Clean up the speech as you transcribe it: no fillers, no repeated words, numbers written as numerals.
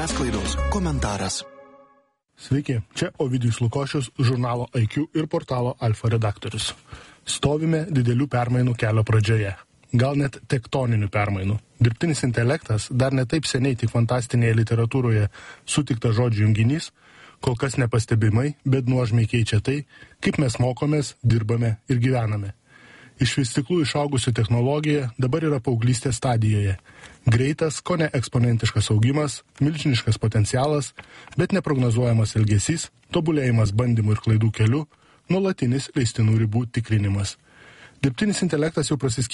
Žiniasklaidos komentaras. Sveiki, čia Ovidijus Lukošius, žurnalo IQ ir portalo Alfa redaktorius. Stovime didelių permainų kelio pradžioje. Gal net tektoninių permainų. Dirbtinis intelektas dar ne taip seniai tik fantastinėje literatūroje sutiktas žodžių junginys, kol kas nepastebimai, bet nuožmiai keičia tai, kaip mes mokomės, dirbame ir gyvename. Iš vystyklų išaugusių technologija dabar yra paauglystės stadijoje. Greitas, kone eksponentiškas augimas, milžiniškas potencialas, bet neprognozuojamas elgesys, tobulėjimas bandymų ir klaidų keliu, nuolatinis leistinų ribų tikrinimas. Dirbtinis intelektas jau prasiskyrė